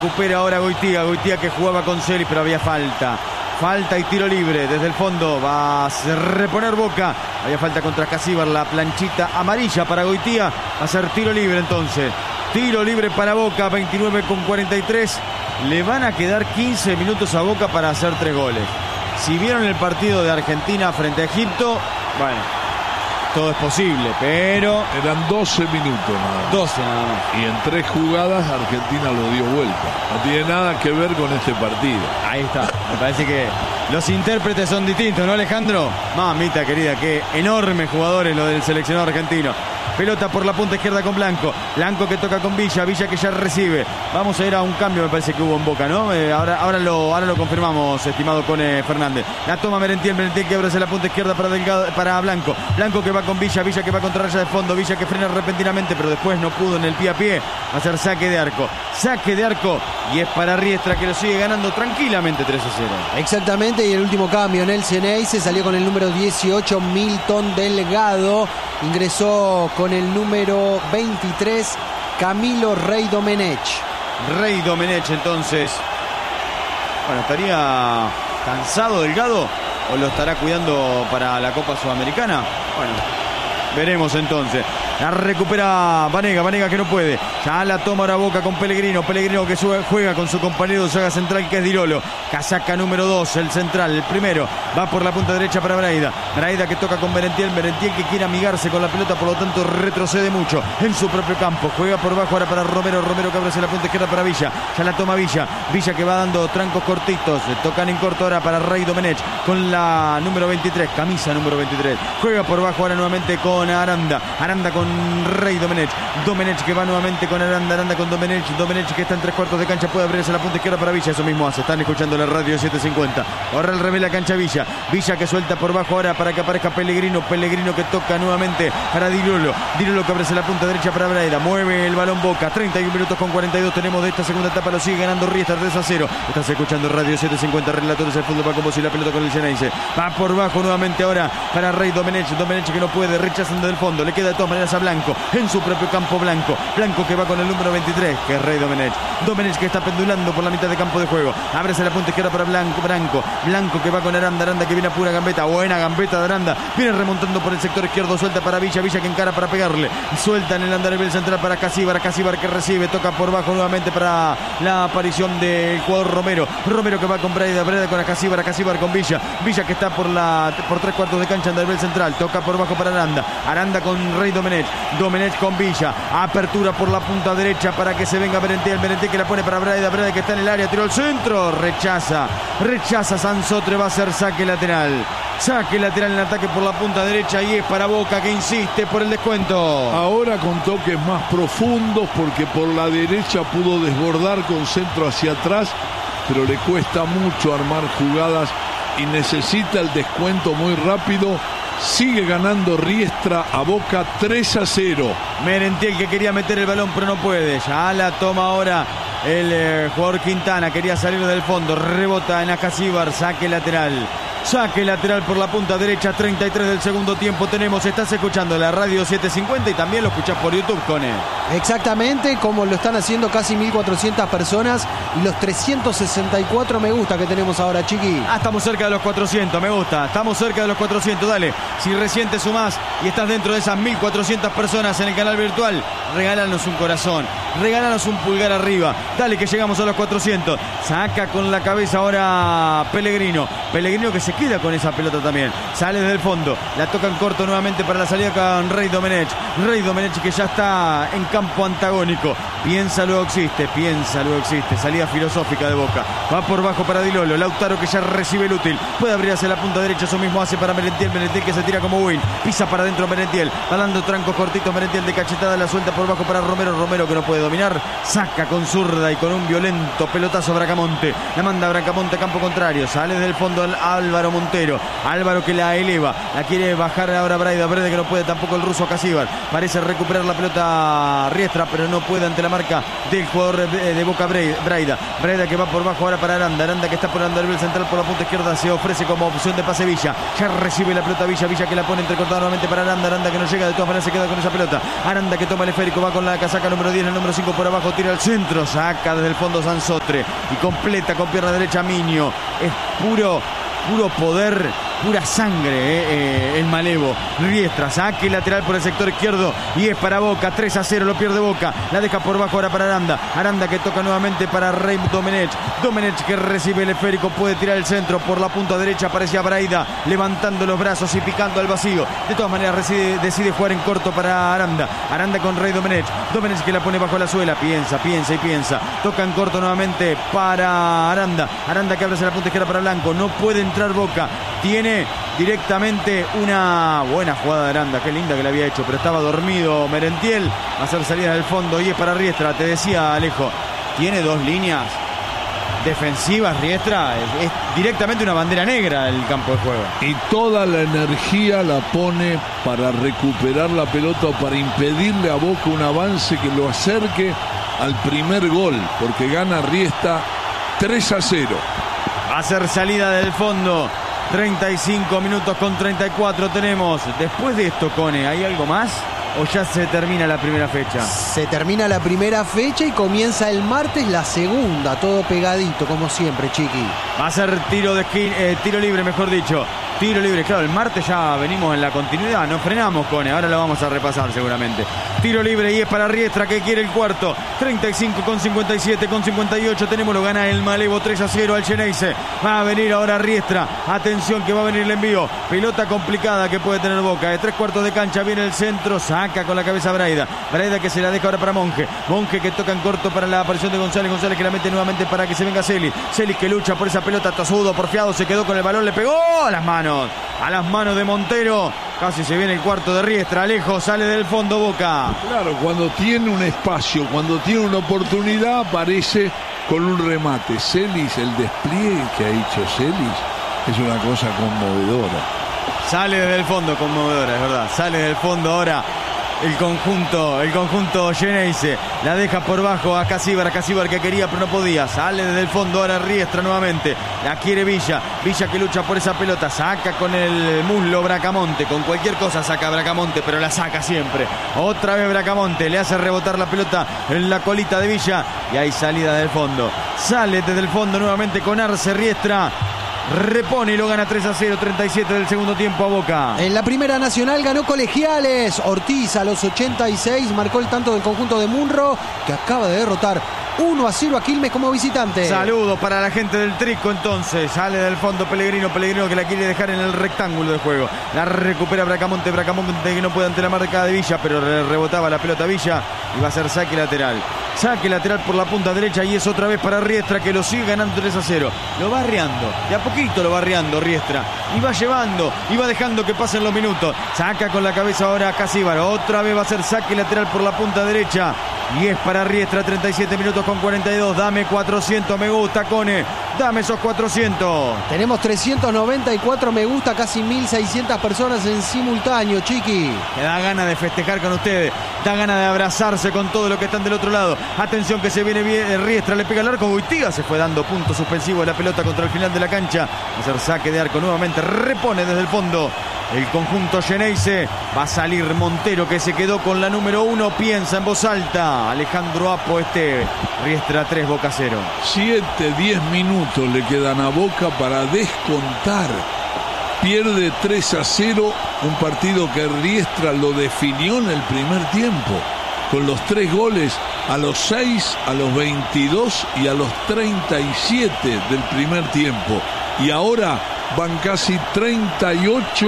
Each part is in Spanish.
Recupera ahora Goitia que jugaba con Celis, pero había falta. Falta y tiro libre desde el fondo. Va a reponer Boca. Había falta contra Casíbar, la planchita amarilla para Goitia. Va a ser tiro libre entonces. Tiro libre para Boca, 29:43. Le van a quedar 15 minutos a Boca para hacer 3 goles. Si vieron el partido de Argentina frente a Egipto, bueno, todo es posible, pero... Eran 12 minutos nada más. 12 nada más. Y en 3 jugadas Argentina lo dio vuelta. No tiene nada que ver con este partido. Ahí está. Me parece que los intérpretes son distintos, ¿no, Alejandro? Mamita querida, qué enormes jugadores los del seleccionado argentino. Pelota por la punta izquierda con Blanco. Blanco que toca con Villa. Villa que ya recibe. Vamos a ir a un cambio, me parece que hubo en Boca, ¿no? Ahora lo confirmamos, estimado Cone Fernández. La toma Merentiel que abre hacia la punta izquierda para Blanco. Blanco que va con Villa. Villa que va contra raya de fondo. Villa que frena repentinamente, pero después no pudo en el pie a pie. Va a ser saque de arco. Saque de arco. Y es para Riestra, que lo sigue ganando tranquilamente 3-0. Exactamente, y el último cambio, Nelson Eise salió con el número 18, Milton Delgado. Ingresó con el número 23, Camilo Rey Domenech. Rey Domenech, entonces. Bueno, ¿estaría cansado Delgado o lo estará cuidando para la Copa Sudamericana? Bueno, veremos entonces. La recupera Vanega que no puede. Ya la toma ahora Boca con Pellegrino. Pellegrino que juega con su compañero de saga central, que es Dilolo. Casaca número 2, el central, el primero. Va por la punta derecha para Braida. Braida que toca con Merentiel. Merentiel que quiere amigarse con la pelota, por lo tanto retrocede mucho en su propio campo. Juega por bajo ahora para Romero. Romero que abre hacia la punta izquierda para Villa. Ya la toma Villa. Villa que va dando trancos cortitos. Tocan en corto ahora para Rey Domenech con la número 23, camisa número 23. Juega por bajo ahora nuevamente con Aranda. Aranda con Rey Domenech. Domenech que va nuevamente con Aranda. Aranda con Domenech. Domenech que está en 3/4 de cancha. Puede abrirse la punta izquierda para Villa. Eso mismo hace. Están escuchando la radio 750. Ahora el revés la cancha Villa. Villa que suelta por bajo ahora para que aparezca Pellegrino. Pellegrino que toca nuevamente para Dilolo. Dilolo que abre la punta derecha para Braida. Mueve el balón Boca. 31 minutos con 42 tenemos de esta segunda etapa. Lo sigue ganando Riestra 3-0. Estás escuchando radio 750. Relatores del fútbol para como si la pelota con el Geneise. Va por bajo nuevamente ahora para Rey Domenech. Domenech que no puede. Rechazando del fondo. Le queda de todas maneras a Blanco. En su propio campo Blanco. Blanco que va con el número 23, que es Rey Domenech. Domenech que está pendulando por la mitad de campo de juego. Ábrese la punta izquierda para Blanco. Blanco que va con Aranda. Aranda que viene a pura gambeta. Buena gambeta de Aranda. Viene remontando por el sector izquierdo. Suelta para Villa. Villa que encara para pegarle. Suelta en el andar del central para Casíbar. Casíbar que recibe. Toca por bajo nuevamente para la aparición del jugador Romero. Romero que va con Braida. Braida con Casíbar. Casíbar con Villa. Villa que está por 3/4 de cancha en el central. Toca por bajo para Aranda. Aranda con Rey Domenech. Domenech con Villa. Apertura por la punta derecha para que se venga Merentiel. Merentiel que la pone para Braida. Braida que está en el área. Tiró al centro. Rechaza Sansotre. Va a ser saque lateral. Saque lateral en ataque por la punta derecha. Y es para Boca que insiste por el descuento. Ahora con toques más profundos, porque por la derecha pudo desbordar con centro hacia atrás, pero le cuesta mucho armar jugadas y necesita el descuento muy rápido. Sigue ganando Riestra a Boca 3-0. Merentiel que quería meter el balón pero no puede. Ya la toma ahora el jugador Quintana. Quería salir del fondo. Rebota en Acasíbar. Saque lateral. Saque lateral por la punta derecha. 33 del segundo tiempo tenemos. Estás escuchando la radio 750 y también lo escuchás por YouTube, Cone. Exactamente, como lo están haciendo casi 1.400 personas y los 364 me gusta que tenemos ahora, Chiqui. Estamos cerca de los 400, me gusta. Estamos cerca de los 400, dale. Si recién te sumás y estás dentro de esas 1.400 personas en el canal virtual, regálanos un corazón, regálanos un pulgar arriba. Dale que llegamos a los 400. Saca con la cabeza ahora Pellegrino. Pellegrino que se queda con esa pelota también. Sale desde el fondo. La toca en corto nuevamente para la salida con Rey Domenech. Rey Domenech que ya está en campo antagónico. Piensa luego existe. Salida filosófica de Boca. Va por bajo para Dilolo. Lautaro que ya recibe el útil. Puede abrir hacia la punta derecha. Eso mismo hace para Merentiel. Merentiel que se tira como win. Pisa para adentro Merentiel. Va dando trancos cortitos. Merentiel de cachetada. La suelta por bajo para Romero. Romero que no puede dominar. Saca con zurda y con un violento pelotazo Bracamonte. La manda Bracamonte a campo contrario. Sale desde el fondo Álvarez. Álvaro Montero. Álvaro que la eleva, la quiere bajar ahora Braida que no puede tampoco el ruso Acasíbar. Parece recuperar la pelota Riestra, pero no puede ante la marca del jugador de Boca Braida. Braida que va por bajo ahora para Aranda. Aranda que está por Andarivel central por la punta izquierda, se ofrece como opción de pase Villa. Ya recibe la pelota Villa que la pone entrecortada nuevamente para Aranda. Aranda que no llega, de todas maneras se queda con esa pelota. Aranda que toma el esférico, va con la casaca número 10, el número 5 por abajo, tira al centro, saca desde el fondo Sansotre y completa con pierna derecha Miño. Es puro poder, pura sangre, el malevo. Riestra, saque lateral por el sector izquierdo y es para Boca. 3-0, lo pierde Boca, la deja por bajo ahora para Aranda. Aranda que toca nuevamente para Rey Domenech. Domenech que recibe el esférico, puede tirar el centro por la punta derecha, aparecía Braida levantando los brazos y picando al vacío. De todas maneras decide jugar en corto para Aranda. Aranda con Rey Domenech. Domenech que la pone bajo la suela, piensa, toca en corto nuevamente para Aranda. Aranda que abre hacia la punta izquierda para Blanco, no puede entrar Boca, tiene directamente una buena jugada de Aranda, qué linda que la había hecho, pero estaba dormido Merentiel. Va a hacer salida del fondo y es para Riestra. Te decía Alejo, tiene dos líneas defensivas Riestra, es directamente una bandera negra el campo de juego. Y toda la energía la pone para recuperar la pelota o para impedirle a Boca un avance que lo acerque al primer gol, porque gana Riestra 3-0. Va a hacer salida del fondo. 35 minutos con 34 tenemos. Después de esto, Cone, ¿hay algo más? ¿O ya se termina la primera fecha? Se termina la primera fecha y comienza el martes la segunda. Todo pegadito, como siempre, Chiqui. Va a ser tiro libre, mejor dicho. Tiro libre, claro, el martes ya venimos en la continuidad, no frenamos, Cone, ahora lo vamos a repasar seguramente. Tiro libre y es para Riestra que quiere el cuarto. 35 con 57, con 58 tenemos, lo gana el Malevo 3-0 al Xeneize. Va a venir ahora Riestra, atención que va a venir el envío. Pelota complicada que puede tener Boca, de 3/4 de cancha viene el centro, saca con la cabeza Braida. Braida que se la deja ahora para Monge. Monge que toca en corto para la aparición de González. González que la mete nuevamente para que se venga Celis. Celis que lucha por esa pelota, tosudo, porfiado, se quedó con el balón, le pegó a las manos de Montero. Casi se viene el cuarto de Riestra. Lejos, sale del fondo Boca. Claro, cuando tiene un espacio, cuando tiene una oportunidad, aparece con un remate. Celis, el despliegue que ha hecho Celis es una cosa conmovedora. Sale desde el fondo, conmovedora, es verdad. Sale del fondo ahora el conjunto Xeneize. La deja por bajo a Acasíbar que quería pero no podía. Sale desde el fondo ahora Riestra nuevamente. La quiere Villa que lucha por esa pelota. Saca con el muslo Bracamonte. Con cualquier cosa saca Bracamonte, pero la saca siempre. Otra vez Bracamonte. Le hace rebotar la pelota en la colita de Villa. Y hay salida del fondo. Sale desde el fondo nuevamente con Arce Riestra. Repone y lo gana 3-0, 37 del segundo tiempo a Boca. En la Primera Nacional ganó Colegiales. Ortiz a los 86 marcó el tanto del conjunto de Munro, que acaba de derrotar 1-0 a Quilmes como visitante. Saludos para la gente del Trico entonces. Sale del fondo Pellegrino que la quiere dejar en el rectángulo de juego. La recupera Bracamonte que no puede ante la marca de Villa, pero rebotaba la pelota Villa y va a ser saque lateral. Saque lateral por la punta derecha y es otra vez para Riestra que lo sigue ganando 3-0. Lo va arriando, de a poquito lo va arriando Riestra. Y va llevando, y va dejando que pasen los minutos. Saca con la cabeza ahora a Acasíbar. Otra vez va a ser saque lateral por la punta derecha. Y es para Riestra, 37 minutos con 42. Dame 400 me gusta, Cone. Dame esos 400. Tenemos 394 me gusta, casi 1.600 personas en simultáneo, Chiqui. Me da ganas de festejar con ustedes. Da ganas de abrazarse con todo lo que están del otro lado. Atención que se viene bien Riestra, le pega el arco. Boitiga se fue dando punto suspensivo de la pelota contra el final de la cancha. Va a ser saque de arco nuevamente. Repone desde el fondo el conjunto Xeneize. Va a salir Montero que se quedó con la número 1. Piensa en voz alta. Alejandro Apo, Riestra 3, Boca 0. 7-10 minutos le quedan a Boca para descontar. Pierde 3-0, un partido que Riestra lo definió en el primer tiempo, con los 3 goles a los 6, a los 22 y a los 37 del primer tiempo. Y ahora van casi 38,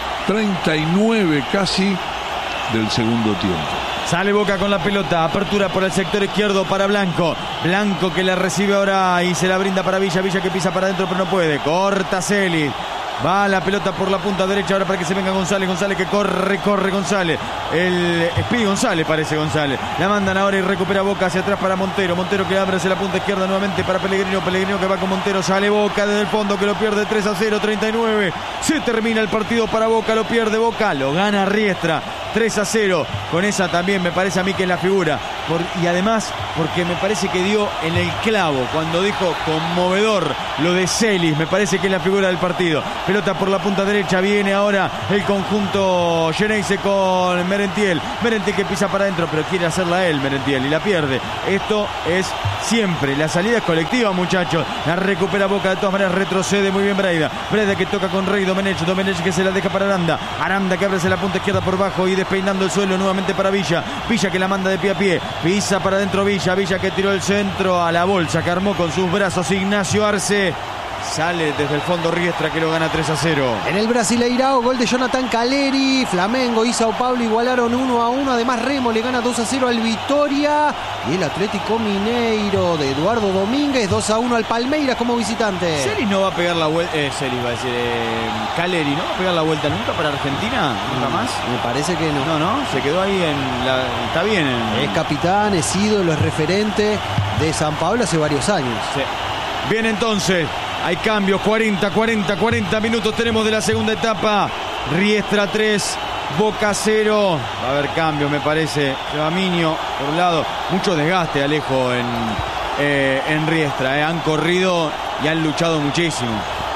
39 casi del segundo tiempo. Sale Boca con la pelota, apertura por el sector izquierdo para Blanco. Blanco que la recibe ahora y se la brinda para Villa. Villa que pisa para adentro pero no puede. Corta Celis. Va la pelota por la punta derecha ahora para que se venga González. González que corre González. El Speedy González parece González. La mandan ahora y recupera Boca hacia atrás para Montero. Montero que abre hacia la punta izquierda nuevamente para Pellegrino. Pellegrino que va con Montero. Sale Boca desde el fondo que lo pierde 3-0, 39. Se termina el partido para Boca. Lo pierde Boca. Lo gana Riestra. 3-0. Con esa también me parece a mí que es la figura. Y además porque me parece que dio en el clavo cuando dijo conmovedor lo de Celis. Me parece que es la figura del partido. Pelota por la punta derecha. Viene ahora el conjunto Geneise con Merentiel. Merentiel que pisa para adentro, pero quiere hacerla él, Merentiel, y la pierde. Esto es siempre. La salida es colectiva, muchachos. La recupera Boca de todas maneras. Retrocede muy bien Braida. Braida que toca con Rey Domenech. Domenech que se la deja para Aranda. Aranda que abre hacia la punta izquierda por bajo y despeinando el suelo nuevamente para Villa. Villa que la manda de pie a pie. Pisa para adentro Villa. Villa que tiró el centro a la bolsa que armó con sus brazos Ignacio Arce. Sale desde el fondo Riestra que lo gana 3-0. En el Brasileirao, gol de Jonathan Caleri. Flamengo y Sao Paulo igualaron 1-1. Además Remo le gana 2-0 al Vitória. Y el Atlético Mineiro de Eduardo Domínguez 2-1 al Palmeiras como visitante. Celis no va a pegar la vuelta. Celis va a decir. Caleri no va a pegar la vuelta nunca para Argentina. Nunca más. Me parece que no. No, se quedó ahí en la. Está bien. Es capitán, es ídolo, es referente de San Pablo hace varios años. Sí. Bien, entonces. Hay cambios, 40 minutos tenemos de la segunda etapa. Riestra 3, Boca 0. Va a haber cambios, me parece. Se va Miño por un lado. Mucho desgaste, Alejo, en Riestra. Han corrido y han luchado muchísimo.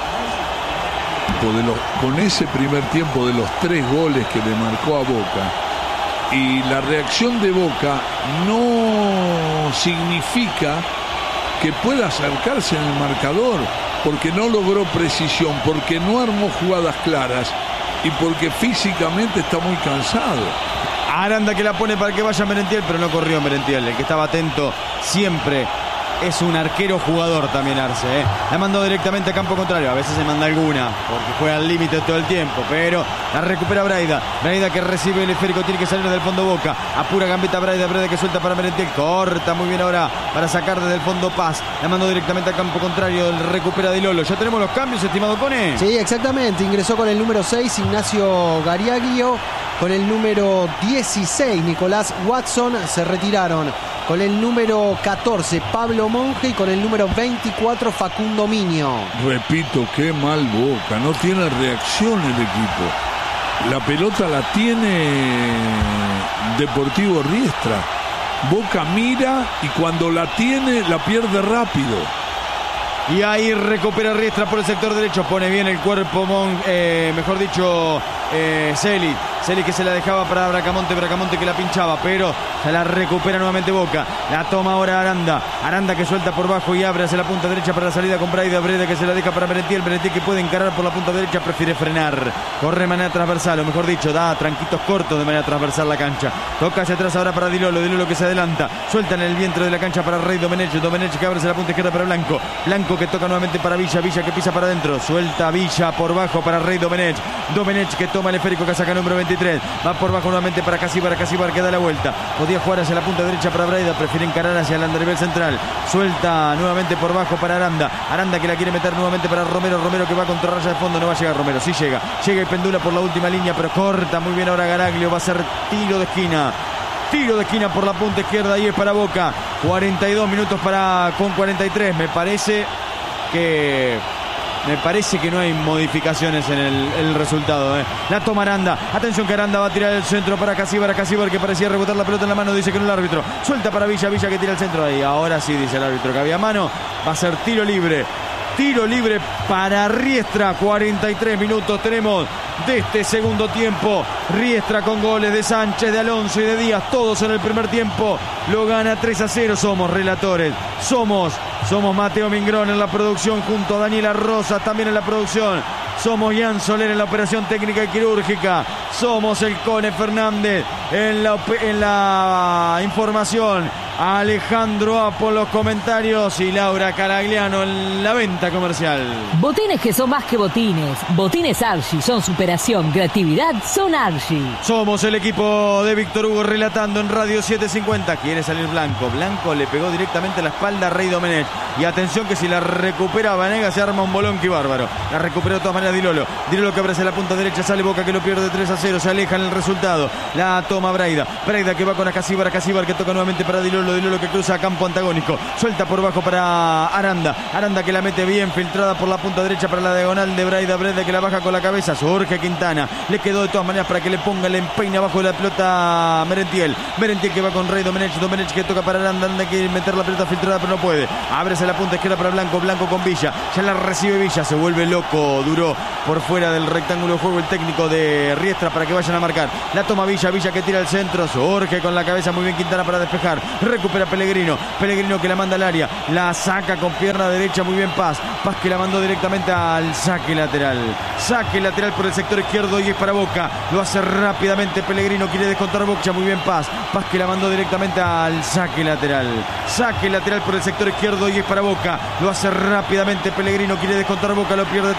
Con ese primer tiempo de los 3 goles que le marcó a Boca y la reacción de Boca no significa que pueda acercarse en el marcador, porque no logró precisión, porque no armó jugadas claras y porque físicamente está muy cansado. Aranda que la pone para que vaya Merentiel, pero no corrió Merentiel. El que estaba atento siempre es un arquero jugador también Arce. La mandó directamente a campo contrario. A veces se manda alguna porque juega al límite todo el tiempo, pero la recupera Braida. Braida que recibe el esférico, tiene que salir del fondo Boca. Apura gambeta Braida. Braida que suelta para Merentiel. Corta muy bien ahora para sacar desde el fondo Paz. La mandó directamente a campo contrario. Recupera Di Lolo. Ya tenemos los cambios, estimado Cone. Sí, exactamente. Ingresó con el número 6 Ignacio Gariaglio. Con el número 16 Nicolás Watson. Se retiraron con el número 14 Pablo Monge y con el número 24 Facundo Miño. Repito, qué mal Boca, no tiene reacción el equipo. La pelota la tiene Deportivo Riestra. Boca mira y cuando la tiene la pierde rápido. Y ahí recupera Riestra por el sector derecho. Pone bien el cuerpo, mejor dicho, Celi. Celi que se la dejaba para Bracamonte. Bracamonte que la pinchaba, pero se la recupera nuevamente Boca. La toma ahora Aranda. Aranda que suelta por bajo y abre hacia la punta derecha para la salida con Braida. Braida que se la deja para Merentiel. Merentiel que puede encarar por la punta derecha. Prefiere frenar. Corre de manera transversal, o mejor dicho, da tranquitos cortos de manera transversal la cancha. Toca hacia atrás ahora para Di Lolo. Di Lolo que se adelanta. Suelta en el vientre de la cancha para Rey Domenech. Domenech que abre hacia la punta izquierda para Blanco. Blanco que toca nuevamente para Villa. Villa que pisa para adentro. Suelta Villa por bajo para Rey Domenech. Domenech que toma el esférico que saca número 23. Va por bajo nuevamente para Casibar. Casibar que da la vuelta. Podía jugar hacia la punta derecha para Braida. Prefiere encarar hacia el andarivel central. Suelta nuevamente por bajo para Aranda. Aranda que la quiere meter nuevamente para Romero. Romero que va contra raya de fondo. No va a llegar Romero. Sí llega. Llega y pendula por la última línea, pero corta muy bien ahora Garaglio. Va a ser tiro de esquina. Tiro de esquina por la punta izquierda y es para Boca. 42 minutos con 43. Me parece que no hay modificaciones en el resultado. La toma Aranda. Atención que Aranda va a tirar el centro para Casibar. Casibar que parecía rebotar la pelota en la mano. Dice que no el árbitro. Suelta para Villa. Villa que tira el centro ahí. Ahora sí dice el árbitro que había mano. Va a ser tiro libre. Tiro libre para Riestra. 43 minutos tenemos de este segundo tiempo. Riestra con goles de Sánchez, de Alonso y de Díaz. Todos en el primer tiempo. Lo gana 3-0. Somos relatores. Somos Mateo Mingrón en la producción junto a Daniela Rosas también en la producción. Somos Ian Soler en la operación técnica y quirúrgica. Somos el Cone Fernández en la información. Alejandro Apo en los comentarios y Laura Caragliano en la venta comercial. Botines que son más que botines. Botines Archie son superación, creatividad, son Archie. Somos el equipo de Víctor Hugo relatando en Radio 750. Quiere salir Blanco. Blanco le pegó directamente a la espalda a Rey Domenech. Y atención que si la recupera Banega se arma un bolón que bárbaro. La recuperó de todas maneras Di Lolo. Di Lolo que abre hacia la punta derecha, sale Boca que lo pierde 3-0, se aleja en el resultado. La toma Braida. Braida que va con Acasíbar que toca nuevamente para Di Lolo. Di Lolo que cruza a campo antagónico. Suelta por bajo para Aranda. Aranda que la mete bien, filtrada por la punta derecha para la diagonal de Braida. Braida que la baja con la cabeza. Jorge Quintana. Le quedó de todas maneras para que le ponga el empeine abajo de la pelota Merentiel. Merentiel que va con Rey Domenech. Domenech que toca para Aranda. Aranda que meter la pelota filtrada pero no puede. Ábrese la punta izquierda para Blanco. Blanco con Villa. Ya la recibe Villa. Se vuelve loco. Duró por fuera del rectángulo de juego el técnico de Riestra para que vayan a marcar. La toma Villa. Villa que tira al centro. Jorge con la cabeza. Muy bien Quintana para despejar. Recupera Pellegrino. Pellegrino que la manda al área. La saca con pierna derecha. Muy bien Paz. Paz que la mandó directamente al saque lateral. Saque lateral por el sector izquierdo y es para Boca. Lo hace rápidamente Pellegrino. Quiere descontar Boca. Muy bien Paz. Paz que la mandó directamente al saque lateral. Saque lateral por el sector izquierdo y es para Boca. Lo hace rápidamente Pellegrino. Quiere descontar Boca. Lo pierde